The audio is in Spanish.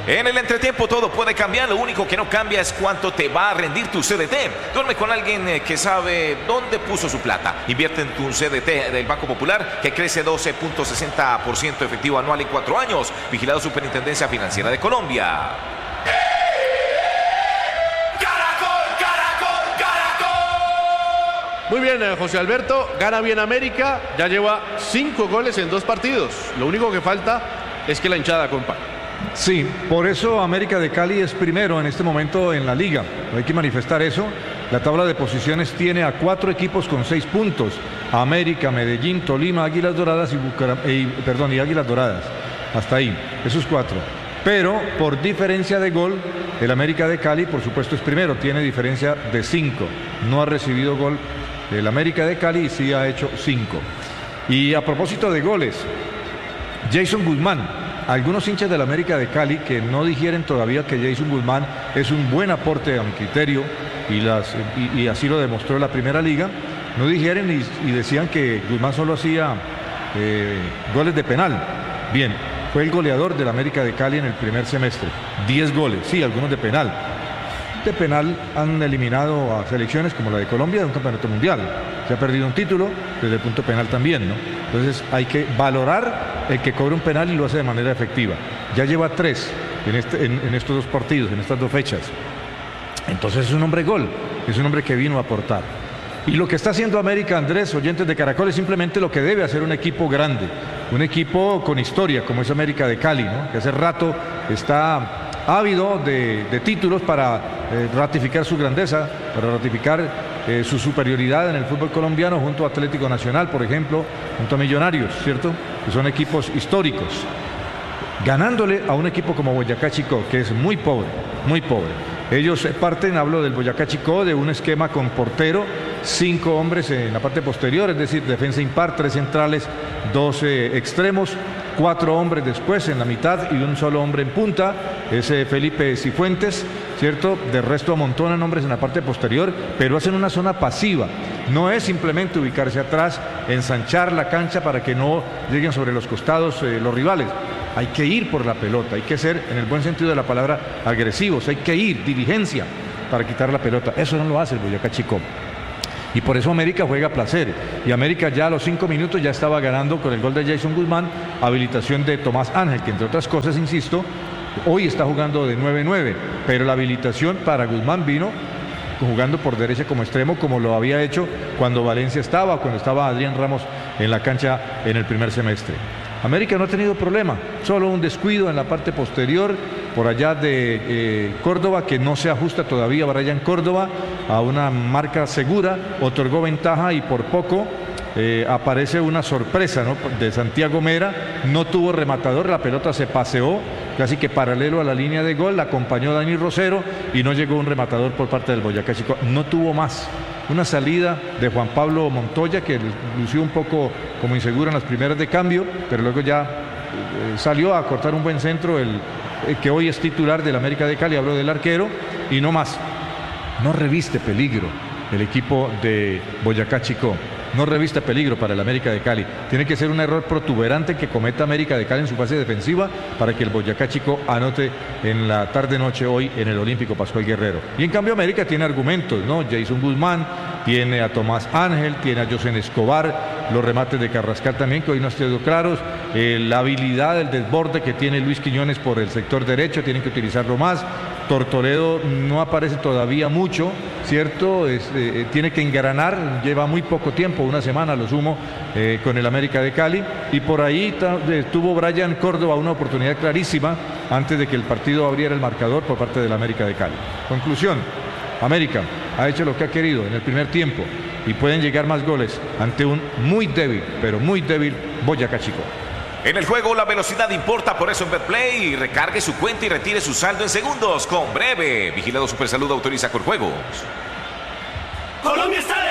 En el entretiempo todo puede cambiar, lo único que no cambia es cuánto te va a rendir tu CDT. Duerme con alguien que sabe dónde puso su plata. Invierte en tu CDT del Banco Popular, que crece 12.60% efectivo anual en 4 años. Vigilado Superintendencia Financiera de Colombia. Muy bien, José Alberto, gana bien América, ya lleva 5 goles en 2 partidos. Lo único que falta es que la hinchada acompañe. Sí, por eso América de Cali es primero en este momento en la liga. Hay que manifestar eso. La tabla de posiciones tiene a 4 equipos con 6 puntos. América, Medellín, Tolima, Águilas Doradas y Águilas Doradas. Hasta ahí, esos 4. Pero por diferencia de gol, el América de Cali, por supuesto, es primero. Tiene diferencia de 5. No ha recibido gol el América de Cali y sí ha hecho 5. Y a propósito de goles, Jason Guzmán. Algunos hinchas del América de Cali que no digieren todavía que Jason Guzmán es un buen aporte a mi criterio y así lo demostró la primera liga, no digieren y decían que Guzmán solo hacía goles de penal. Bien, fue el goleador del América de Cali en el primer semestre, 10 goles, sí, algunos de penal. De penal han eliminado a selecciones como la de Colombia de un campeonato mundial. Se ha perdido un título desde el punto penal también, ¿no? Entonces hay que valorar el que cobra un penal y lo hace de manera efectiva. Ya lleva 3 en estos 2 partidos, en estas 2 fechas. Entonces es un hombre gol, es un hombre que vino a aportar. Y lo que está haciendo América, Andrés, oyentes de Caracol, es simplemente lo que debe hacer un equipo grande, un equipo con historia como es América de Cali, ¿no? Que hace rato está ávido de títulos para ratificar su grandeza, para ratificar su superioridad en el fútbol colombiano junto a Atlético Nacional, por ejemplo, junto a Millonarios, ¿cierto? Que son equipos históricos. Ganándole a un equipo como Boyacá Chicó, que es muy pobre, muy pobre. Ellos parten, hablo del Boyacá Chicó, de un esquema con portero, 5 hombres en la parte posterior, es decir, defensa impar, 3 centrales, 2 extremos, 4 hombres después en la mitad y un solo hombre en punta, ese Felipe Cifuentes, ¿cierto? De resto amontonan hombres en la parte posterior, pero hacen una zona pasiva. No es simplemente ubicarse atrás, ensanchar la cancha para que no lleguen sobre los costados los rivales. Hay que ir por la pelota, hay que ser, en el buen sentido de la palabra, agresivos, hay que ir, diligencia, para quitar la pelota. Eso no lo hace el Boyacá Chicó. Y por eso América juega a placer. Y América ya a los 5 minutos ya estaba ganando con el gol de Jason Guzmán, habilitación de Tomás Ángel, que entre otras cosas, insisto, hoy está jugando de 9-9, pero la habilitación para Guzmán vino jugando por derecha como extremo, como lo había hecho cuando Valencia estaba, cuando estaba Adrián Ramos en la cancha en el primer semestre. América no ha tenido problema, solo un descuido en la parte posterior, por allá de Córdoba, que no se ajusta todavía Brian Córdoba a una marca segura, otorgó ventaja y por poco aparece una sorpresa, ¿no? De Santiago Mera, no tuvo rematador, la pelota se paseó casi que paralelo a la línea de gol, la acompañó Dani Rosero y no llegó un rematador por parte del Boyacá Chicó, no tuvo más. Una salida de Juan Pablo Montoya que lució un poco como inseguro en las primeras de cambio, pero luego ya salió a cortar un buen centro, el que hoy es titular del América de Cali, habló del arquero, y no más. No reviste peligro el equipo de Boyacá Chicó. No reviste peligro para el América de Cali. Tiene que ser un error protuberante que cometa América de Cali en su fase defensiva para que el Boyacá Chicó anote en la tarde-noche hoy en el Olímpico Pascual Guerrero. Y en cambio América tiene argumentos, ¿no? Jason Guzmán, tiene a Tomás Ángel, tiene a José Escobar, los remates de Carrascal también, que hoy no han sido claros, la habilidad, el desborde que tiene Luis Quiñones por el sector derecho, tienen que utilizarlo más. Tortoredo no aparece todavía mucho, ¿cierto? Tiene que engranar, lleva muy poco tiempo, una semana lo sumo, con el América de Cali, y por ahí tuvo Brian Córdoba una oportunidad clarísima antes de que el partido abriera el marcador por parte del América de Cali. Conclusión, América ha hecho lo que ha querido en el primer tiempo y pueden llegar más goles ante un muy débil, pero muy débil Boyacá Chicó. En el juego la velocidad importa, por eso en Betplay recargue su cuenta y retire su saldo en segundos con Breve. Vigilado Supersalud, autoriza con juegos. Colombia está